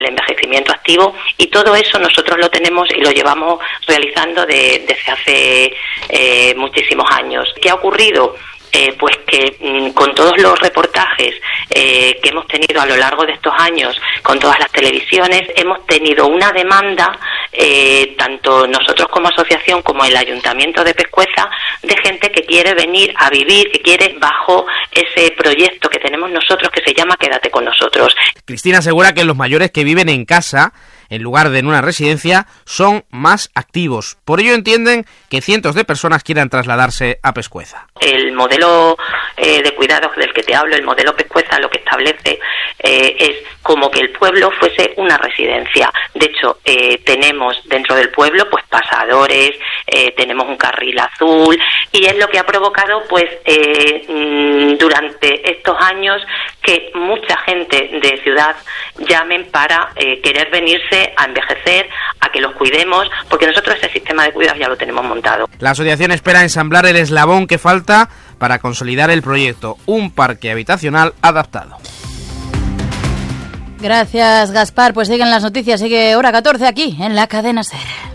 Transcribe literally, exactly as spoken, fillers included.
el envejecimiento activo, y todo eso nosotros lo tenemos y lo llevamos realizando de, desde hace eh, muchísimos años. ¿Qué ha ocurrido? Eh, pues que mmm, con todos los reportajes eh, que hemos tenido a lo largo de estos años, con todas las televisiones, hemos tenido una demanda, eh, tanto nosotros como asociación como el Ayuntamiento de Pescueza, de gente que quiere venir a vivir, que quiere bajo ese proyecto que tenemos nosotros que se llama Quédate con nosotros. Cristina asegura que los mayores que viven en casa, en lugar de en una residencia, son más activos. Por ello entienden que cientos de personas quieran trasladarse a Pescueza. El modelo eh, de cuidados del que te hablo, el modelo Pescueza, lo que establece eh, es como que el pueblo fuese una residencia. De hecho, eh, tenemos dentro del pueblo pues pasadores, eh, tenemos un carril azul, y es lo que ha provocado pues eh, durante estos años que mucha gente de ciudad llamen para eh, querer venirse a envejecer, a que los cuidemos, porque nosotros ese sistema de cuidados ya lo tenemos montado. La asociación espera ensamblar el eslabón que falta para consolidar el proyecto, un parque habitacional adaptado. Gracias, Gaspar. Pues siguen las noticias, sigue hora catorce aquí en la cadena SER.